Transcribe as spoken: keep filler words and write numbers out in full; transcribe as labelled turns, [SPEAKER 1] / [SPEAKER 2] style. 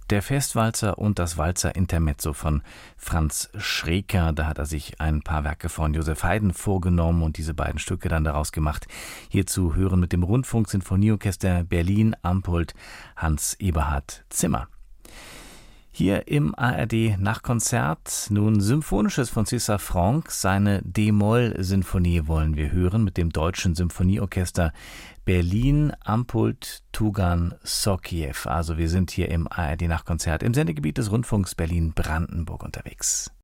[SPEAKER 1] Der Festwalzer und das Walzer-Intermezzo von Franz Schreker. Da hat er sich ein paar Werke von Joseph Haydn vorgenommen und diese beiden Stücke dann daraus gemacht. Hierzu hören mit dem Rundfunk-Sinfonieorchester Berlin Ampult Hans Eberhard Zimmer. Hier im A R D-Nachkonzert nun Symphonisches von César Franck. Seine D-Moll-Sinfonie wollen wir hören mit dem Deutschen Symphonieorchester Berlin Ampult Tugan Sokiew. Also wir sind hier im A R D-Nachkonzert im Sendegebiet des Rundfunks Berlin-Brandenburg unterwegs.